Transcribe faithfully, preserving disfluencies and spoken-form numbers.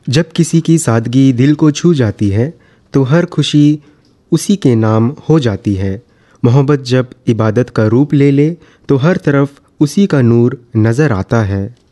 जब किसी की सादगी दिल को छू जाती है तो हर खुशी उसी के नाम हो जाती है। मोहब्बत जब इबादत का रूप ले ले तो हर तरफ उसी का नूर नज़र आता है।